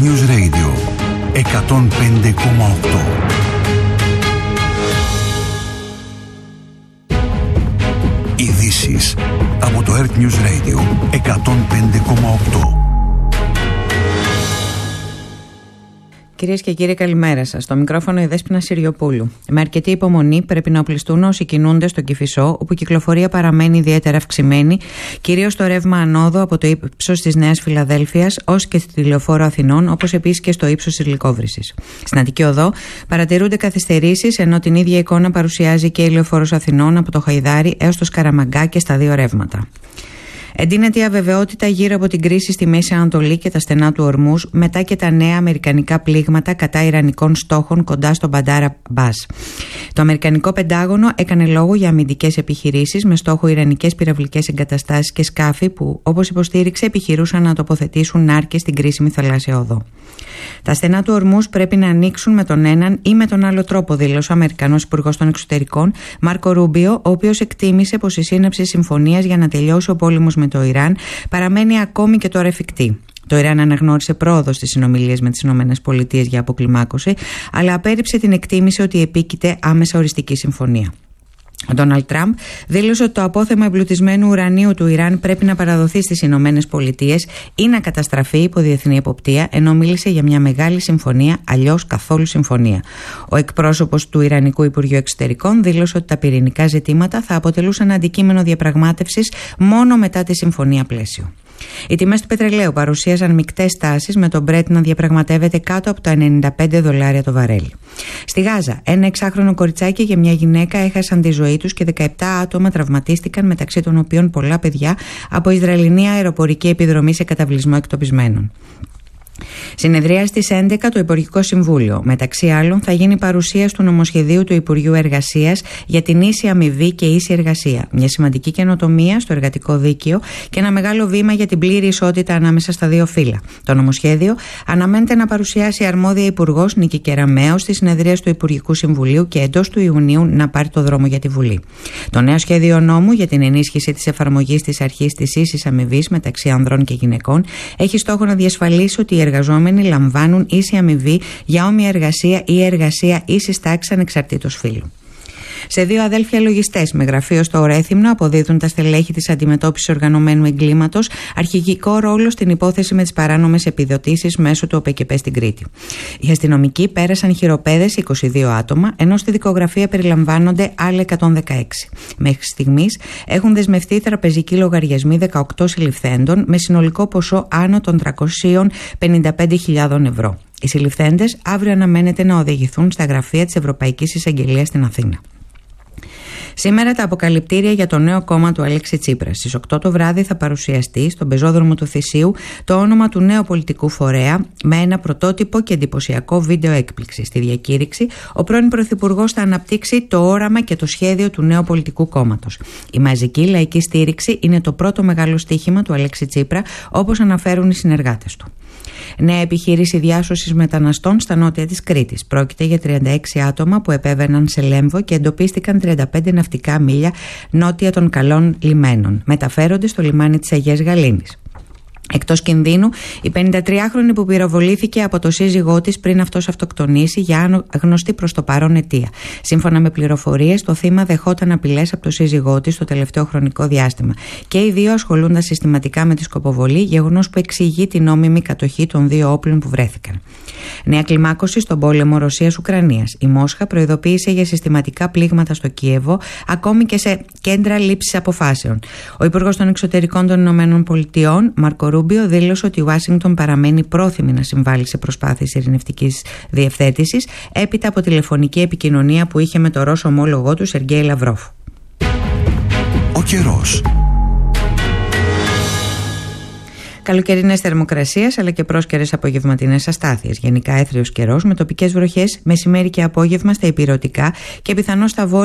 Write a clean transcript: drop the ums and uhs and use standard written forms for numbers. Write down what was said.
News Radio 105,8. Ειδήσεις από το Earth News Radio 105,8. Κυρίες και κύριοι, καλημέρα σας. Στο μικρόφωνο η Δέσποινα Συριοπούλου. Με αρκετή υπομονή πρέπει να οπλιστούν όσοι κινούνται στο Κηφισό, όπου η κυκλοφορία παραμένει ιδιαίτερα αυξημένη, κυρίως στο ρεύμα ανόδου από το ύψος της Νέας Φιλαδέλφειας ως και στη Λεωφόρο Αθηνών, όπως επίσης και στο ύψος της Λυκόβρυσης. Στην Αττική Οδό παρατηρούνται καθυστερήσεις, ενώ την ίδια εικόνα παρουσιάζει και η Λεωφόρος Αθηνών από το Χαϊδάρι έως το Σκαραμαγκά και στα δύο ρεύματα. Εντείνεται η αβεβαιότητα γύρω από την κρίση στη Μέση Ανατολή και τα στενά του Ορμούζ, μετά και τα νέα αμερικανικά πλήγματα κατά ιρανικών στόχων κοντά στον Μπαντάρ Αμπάς. Το αμερικανικό Πεντάγωνο έκανε λόγο για αμυντικές επιχειρήσεις με στόχο ιρανικές πυραυλικές εγκαταστάσεις και σκάφη που, όπως υποστήριξε, επιχειρούσαν να τοποθετήσουν νάρκες στην κρίσιμη θαλάσσια οδό. Τα στενά του Ορμούζ πρέπει να ανοίξουν με τον έναν ή με τον άλλο τρόπο, δήλωσε ο Αμερικανός Υπουργός των Εξωτερικών Μάρκο Ρούμπιο, ο οποίος εκτίμησε πως η σύναψη συμφωνίας για να τελειώσει ο πόλεμος με το Ιράν παραμένει ακόμη και τώρα εφικτή. Το Ιράν αναγνώρισε πρόοδο στις συνομιλίες με τις ΗΠΑ για αποκλιμάκωση, αλλά απέρριψε την εκτίμηση ότι επίκειται άμεσα οριστική συμφωνία. Ο Ντόναλντ Τραμπ δήλωσε ότι το απόθεμα εμπλουτισμένου ουρανίου του Ιράν πρέπει να παραδοθεί στις Ηνωμένες Πολιτείες ή να καταστραφεί υπό διεθνή εποπτεία, ενώ μίλησε για μια μεγάλη συμφωνία, αλλιώς καθόλου συμφωνία. Ο εκπρόσωπος του Ιρανικού Υπουργείου Εξωτερικών δήλωσε ότι τα πυρηνικά ζητήματα θα αποτελούσαν αντικείμενο διαπραγμάτευσης μόνο μετά τη συμφωνία πλαίσιο. Οι τιμές του πετρελαίου παρουσίασαν μεικτές τάσεις, με τον Brent να διαπραγματεύεται κάτω από τα $95 το βαρέλι. Στη Γάζα, ένα 6χρονο κοριτσάκι και μια γυναίκα έχασαν τη ζωή τους και 17 άτομα τραυματίστηκαν, μεταξύ των οποίων πολλά παιδιά, από Ισραηλινή αεροπορική επιδρομή σε καταβλισμό εκτοπισμένων. Συνεδρία στις 11 το Υπουργικό Συμβούλιο. Μεταξύ άλλων, θα γίνει παρουσίαση του νομοσχεδίου του Υπουργείου Εργασίας για την ίση αμοιβή και ίση εργασία. Μια σημαντική καινοτομία στο εργατικό δίκαιο και ένα μεγάλο βήμα για την πλήρη ισότητα ανάμεσα στα δύο φύλα. Το νομοσχέδιο αναμένεται να παρουσιάσει η αρμόδια Υπουργός Νίκη Κεραμέως στη συνεδρία του Υπουργικού Συμβουλίου και εντός του Ιουνίου να πάρει το δρόμο για τη Βουλή. Το νέο σχέδιο νόμου για την ενίσχυση της εφαρμογής της αρχής της ίσης αμοιβής μεταξύ ανδρών και γυναικών έχει στόχο να διασφαλίσει ότι οι εργαζόμενοι λαμβάνουν ίση αμοιβή για όμοια εργασία ή εργασία ίσης τάξης ανεξαρτήτως φύλου. Σε δύο αδέλφια λογιστές με γραφείο στο Ορέθυμνο αποδίδουν τα στελέχη της αντιμετώπισης οργανωμένου εγκλήματος αρχηγικό ρόλο στην υπόθεση με τις παράνομες επιδοτήσεις μέσω του ΟΠΕΚΕΠΕ στην Κρήτη. Οι αστυνομικοί πέρασαν χειροπέδες 22 άτομα, ενώ στη δικογραφία περιλαμβάνονται άλλα 116. Μέχρι στιγμής έχουν δεσμευτεί τραπεζικοί λογαριασμοί 18 συλληφθέντων με συνολικό ποσό άνω των 355.000 ευρώ. Οι συλληφθέντες αύριο αναμένεται να οδηγηθούν στα γραφεία της Ευρωπαϊκής Εισαγγελίας στην Αθήνα. Σήμερα τα αποκαλυπτήρια για το νέο κόμμα του Αλέξη Τσίπρα. Στις 8 το βράδυ θα παρουσιαστεί στον πεζόδρομο του Θησίου το όνομα του νέου πολιτικού φορέα με ένα πρωτότυπο και εντυπωσιακό βίντεο έκπληξη. Στη διακήρυξη, ο πρώην Πρωθυπουργός θα αναπτύξει το όραμα και το σχέδιο του νέου πολιτικού κόμματος. Η μαζική λαϊκή στήριξη είναι το πρώτο μεγάλο στοίχημα του Αλέξη Τσίπρα, όπως αναφέρουν οι συνεργάτες του. Νέα επιχείρηση διάσωσης μεταναστών στα νότια της Κρήτης. Πρόκειται για 36 άτομα που επέβαιναν σε Λέμβο και εντοπίστηκαν 35 ναυτικά μίλια νότια των καλών λιμένων. Μεταφέρονται στο λιμάνι της Αγίας Γαλήνης. Εκτός κινδύνου, η 53χρονη που πυροβολήθηκε από το σύζυγό της πριν αυτός αυτοκτονήσει για γνωστή προς το παρόν αιτία. Σύμφωνα με πληροφορίες, το θύμα δεχόταν απειλές από το σύζυγό της το τελευταίο χρονικό διάστημα. Και οι δύο ασχολούνταν συστηματικά με τη σκοποβολή, γεγονός που εξηγεί την νόμιμη κατοχή των δύο όπλων που βρέθηκαν. Νέα κλιμάκωση στον πόλεμο Ρωσίας-Ουκρανίας. Η Μόσχα προειδοποίησε για συστηματικά πλήγματα στο Κίεβο, ακόμη και σε κέντρα λήψης αποφάσεων. Ο Υπουργός των Εξωτερικών των ΗΠΑ, Μάρκο Ρούμπιο, δήλωσε ότι η Ουάσιγκτον παραμένει πρόθυμη να συμβάλλει σε προσπάθειες ειρηνευτικής διευθέτησης έπειτα από τηλεφωνική επικοινωνία που είχε με το Ρώσο ομόλογό του Σεργέη Λαυρόφ. Ο καιρός. Καλοκαιρινές θερμοκρασίες αλλά και πρόσκαιρες απογευματινές αστάθειες. Γενικά έθριος καιρός με τοπικές βροχές μεσημέρι και απόγευμα στα ηπειρωτικά και πιθανώς στα βόρεια